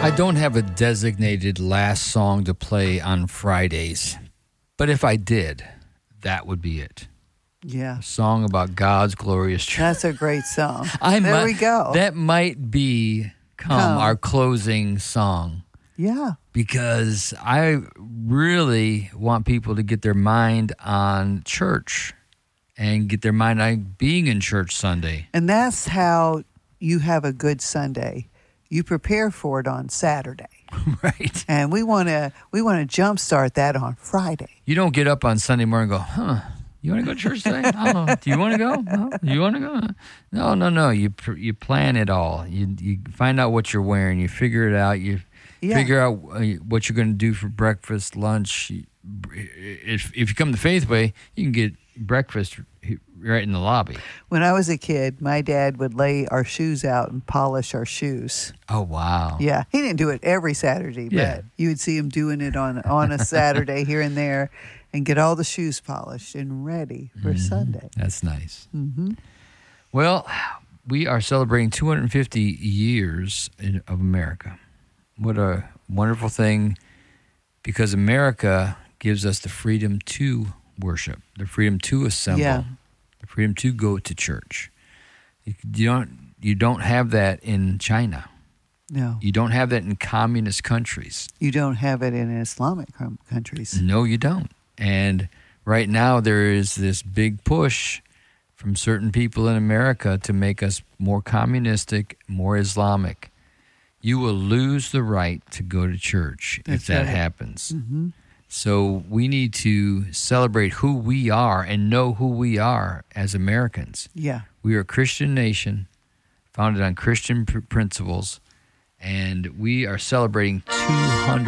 I don't have a designated last song to play on Fridays, but if I did, that would be it. Yeah. A song about God's glorious truth. That's a great song. There we go. That might become our closing song. Yeah. Because I really want people to get their mind on church and get their mind on being in church Sunday. And that's how you have a good Sunday. You prepare for it on Saturday. Right. And we want to jumpstart that on Friday. You don't get up on Sunday morning and go, you want to go to church today? Oh, do you want to go? Do you want to go? No. You plan it all. You find out what you're wearing. You figure it out. You figure out what you're going to do for breakfast, lunch. If you come the Faith Way, you can get breakfast right in the lobby. When I was a kid, my dad would lay our shoes out and polish our shoes. Oh, wow. Yeah. He didn't do it every Saturday, but you would see him doing it on a Saturday here and there and get all the shoes polished and ready for Sunday. That's nice. Mm-hmm. Well, we are celebrating 250 years of America. What a wonderful thing, because America gives us the freedom to worship, the freedom to assemble, the freedom to go to church. You don't have that in China. No. You don't have that in communist countries. You don't have it in Islamic countries. No, you don't. And right now there is this big push from certain people in America to make us more communistic, more Islamic. You will lose the right to go to church if that happens. Mm-hmm. So we need to celebrate who we are and know who we are as Americans. Yeah. We are a Christian nation founded on Christian principles, and we are celebrating 200